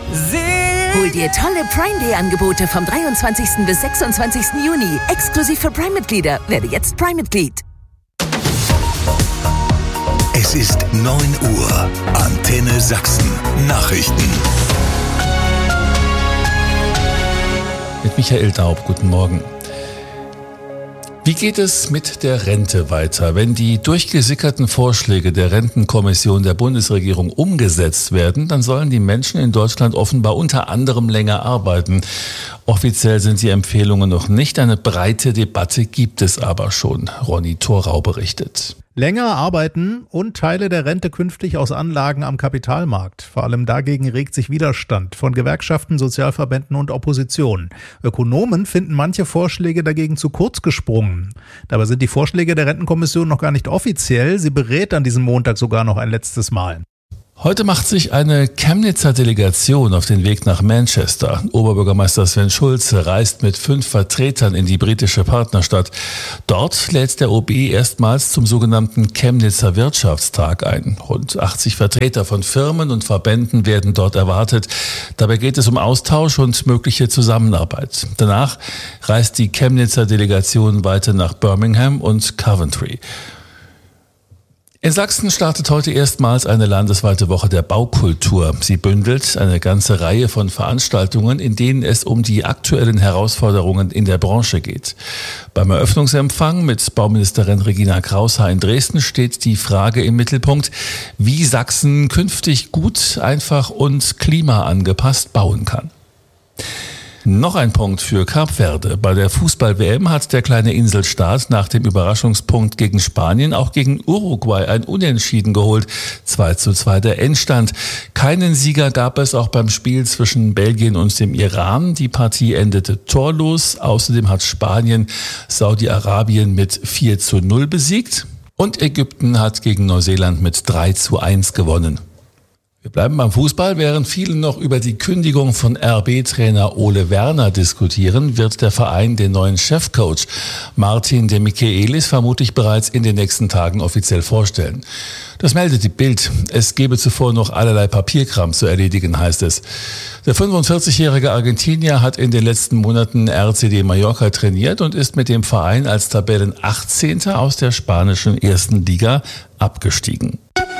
Hol dir tolle Prime-Day-Angebote vom 23. bis 26. Juni. Exklusiv für Prime-Mitglieder. Werde jetzt Prime-Mitglied. Es ist 9 Uhr. Antenne Sachsen. Nachrichten. Mit Michael Daub, guten Morgen. Wie geht es mit der Rente weiter? Wenn die durchgesickerten Vorschläge der Rentenkommission der Bundesregierung umgesetzt werden, dann sollen die Menschen in Deutschland offenbar unter anderem länger arbeiten. Offiziell sind die Empfehlungen noch nicht. Eine breite Debatte gibt es aber schon. Ronny Thorau berichtet. Länger arbeiten und Teile der Rente künftig aus Anlagen am Kapitalmarkt. Vor allem dagegen regt sich Widerstand von Gewerkschaften, Sozialverbänden und Opposition. Ökonomen finden manche Vorschläge dagegen zu kurz gesprungen. Dabei sind die Vorschläge der Rentenkommission noch gar nicht offiziell. Sie berät an diesem Montag sogar noch ein letztes Mal. Heute macht sich eine Chemnitzer Delegation auf den Weg nach Manchester. Oberbürgermeister Sven Schulze reist mit 5 Vertretern in die britische Partnerstadt. Dort lädt der OB erstmals zum sogenannten Chemnitzer Wirtschaftstag ein. Rund 80 Vertreter von Firmen und Verbänden werden dort erwartet. Dabei geht es um Austausch und mögliche Zusammenarbeit. Danach reist die Chemnitzer Delegation weiter nach Birmingham und Coventry. In Sachsen startet heute erstmals eine landesweite Woche der Baukultur. Sie bündelt eine ganze Reihe von Veranstaltungen, in denen es um die aktuellen Herausforderungen in der Branche geht. Beim Eröffnungsempfang mit Bauministerin Regina Kraushaar in Dresden steht die Frage im Mittelpunkt, wie Sachsen künftig gut, einfach und klimaangepasst bauen kann. Noch ein Punkt für Kap Verde. Bei der Fußball-WM hat der kleine Inselstaat nach dem Überraschungspunkt gegen Spanien auch gegen Uruguay ein Unentschieden geholt. 2:2 der Endstand. Keinen Sieger gab es auch beim Spiel zwischen Belgien und dem Iran. Die Partie endete torlos. Außerdem hat Spanien Saudi-Arabien mit 4:0 besiegt. Und Ägypten hat gegen Neuseeland mit 3:1 gewonnen. Wir bleiben beim Fußball. Während viele noch über die Kündigung von RB-Trainer Ole Werner diskutieren, wird der Verein den neuen Chefcoach Martin de Michelis vermutlich bereits in den nächsten Tagen offiziell vorstellen. Das meldet die Bild. Es gebe zuvor noch allerlei Papierkram zu erledigen, heißt es. Der 45-jährige Argentinier hat in den letzten Monaten RCD Mallorca trainiert und ist mit dem Verein als Tabellen 18. aus der spanischen 1. Liga abgestiegen.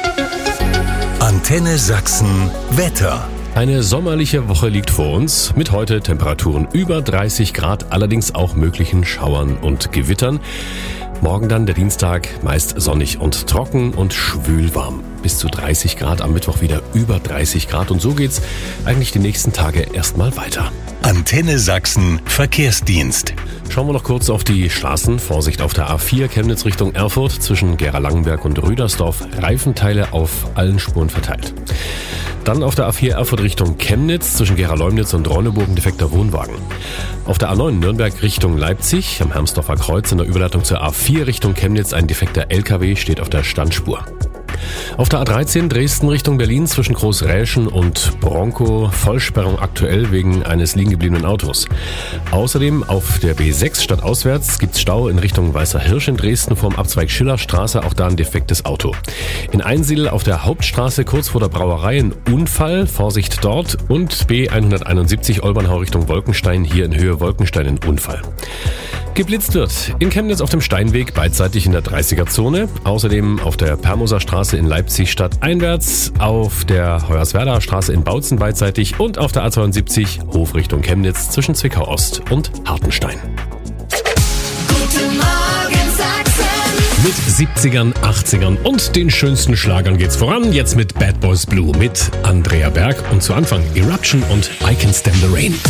Antenne Sachsen Wetter. Eine sommerliche Woche liegt vor uns, mit heute Temperaturen über 30 Grad, allerdings auch möglichen Schauern und Gewittern. Morgen dann der Dienstag meist sonnig und trocken und schwülwarm. Bis zu 30 Grad, am Mittwoch wieder über 30 Grad und so geht's eigentlich die nächsten Tage erstmal weiter. Antenne Sachsen Verkehrsdienst. Schauen wir noch kurz auf die Straßen. Vorsicht auf der A4 Chemnitz Richtung Erfurt zwischen Gera-Langenberg und Rüdersdorf. Reifenteile auf allen Spuren verteilt. Dann auf der A4 Erfurt Richtung Chemnitz zwischen Gera-Leumnitz und Ronneburg ein defekter Wohnwagen. Auf der A9 Nürnberg Richtung Leipzig am Hermsdorfer Kreuz in der Überleitung zur A4 Richtung Chemnitz ein defekter LKW steht auf der Standspur. Auf der A13 Dresden Richtung Berlin zwischen Großräschen und Bronkow Vollsperrung aktuell wegen eines liegen gebliebenen Autos. Außerdem auf der B6 stadtauswärts gibt's Stau in Richtung Weißer Hirsch in Dresden vorm Abzweig Schillerstraße, auch da ein defektes Auto. In Einsiedl auf der Hauptstraße kurz vor der Brauerei ein Unfall, Vorsicht dort, und B171 Olbernhau Richtung Wolkenstein, hier in Höhe Wolkenstein ein Unfall. Geblitzt wird in Chemnitz auf dem Steinweg beidseitig in der 30er-Zone. Außerdem auf der Permoser Straße in Leipzig stadteinwärts, auf der Hoyerswerdaer Straße in Bautzen beidseitig und auf der A72 Hof Richtung Chemnitz zwischen Zwickau-Ost und Hartenstein. Guten Morgen Sachsen. Mit 70ern, 80ern und den schönsten Schlagern geht's voran. Jetzt mit Bad Boys Blue mit Andrea Berg und zu Anfang Eruption und I Can Stand the Rain.